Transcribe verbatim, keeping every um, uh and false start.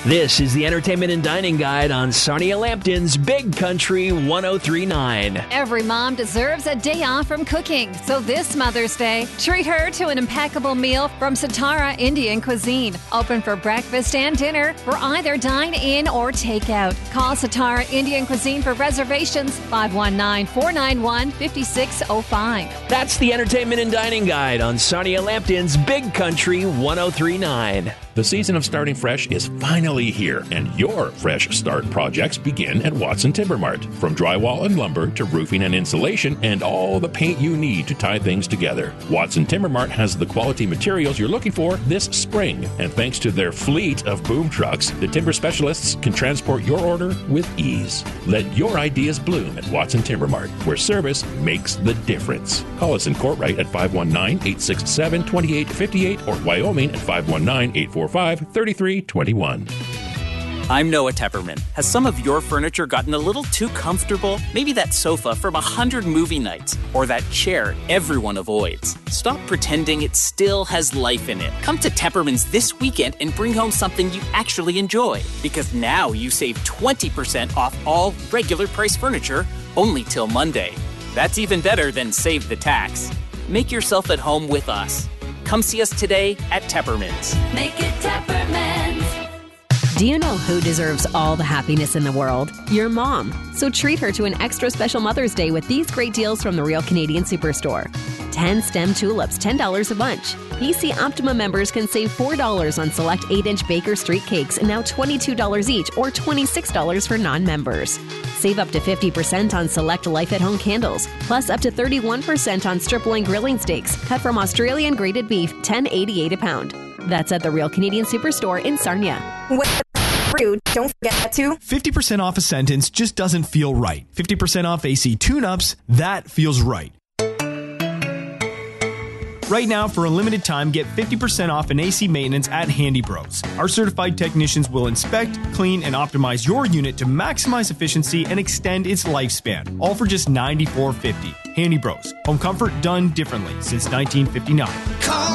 This is the Entertainment and Dining Guide on Sarnia Lambton's Big Country one oh three point nine. Every mom deserves a day off from cooking, so this Mother's Day, treat her to an impeccable meal from Satara Indian Cuisine. Open for breakfast and dinner for either dine-in or takeout. Call Satara Indian Cuisine for reservations, five one nine, four nine one, five six zero five. That's the Entertainment and Dining Guide on Sarnia Lambton's Big Country one oh three point nine. The season of starting fresh is finally here, and your fresh start projects begin at Watson Timber Mart. From drywall and lumber to roofing and insulation and all the paint you need to tie things together. Watson Timber Mart has the quality materials you're looking for this spring, and thanks to their fleet of boom trucks, the timber specialists can transport your order with ease. Let your ideas bloom at Watson Timber Mart, where service makes the difference. Call us in Courtright at five one nine, eight six seven, two eight five eight or Wyoming at five one nine, eight four five, three three two one. I'm Noah Tepperman. Has some of your furniture gotten a little too comfortable? Maybe that sofa from a hundred movie nights, or that chair everyone avoids. Stop pretending it still has life in it. Come to Tepperman's this weekend and bring home something you actually enjoy, because now you save twenty percent off all regular price furniture only till Monday. That's even better than save the tax. Make yourself at home with us. Come see us today at Tepperman's. Make it Tepperman's. Do you know who deserves all the happiness in the world? Your mom. So treat her to an extra special Mother's Day with these great deals from the Real Canadian Superstore. ten stem tulips, ten dollars a bunch. P C Optima members can save four dollars on select eight inch Baker Street cakes, and now twenty-two dollars each, or twenty-six dollars for non-members. Save up to fifty percent on select Life at Home candles, plus up to thirty-one percent on strip loin grilling steaks, cut from Australian grated beef, ten eighty-eight a pound. That's at the Real Canadian Superstore in Sarnia. Rude. Don't forget to fifty percent off a sentence just doesn't feel right. fifty percent off A C tune-ups, that feels right. Right now, for a limited time, get fifty percent off an A C maintenance at Handy Bros. Our certified technicians will inspect, clean, and optimize your unit to maximize efficiency and extend its lifespan, all for just ninety-four fifty. Handy Bros. Home comfort done differently since nineteen fifty-nine. Call